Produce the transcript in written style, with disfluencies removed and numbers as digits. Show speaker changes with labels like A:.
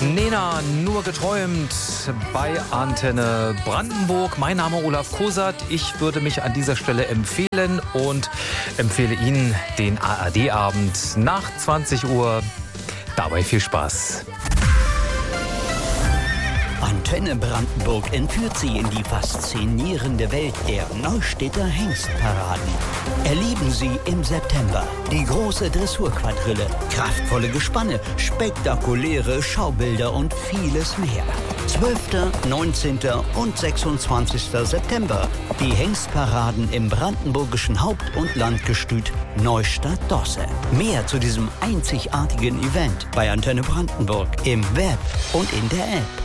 A: Nena, nur geträumt bei Antenne Brandenburg. Mein Name Olaf Kosert. Ich würde mich an dieser Stelle empfehlen und empfehle Ihnen den ARD-Abend nach 20 Uhr. Dabei viel Spaß.
B: Antenne Brandenburg entführt Sie in die faszinierende Welt der Neustädter Hengstparaden. Erleben Sie im September die große Dressurquadrille, kraftvolle Gespanne, spektakuläre Schaubilder und vieles mehr. 12., 19. und 26. September. Die Hengstparaden im brandenburgischen Haupt- und Landgestüt Neustadt-Dosse. Mehr zu diesem einzigartigen Event bei Antenne Brandenburg im Web und in der App.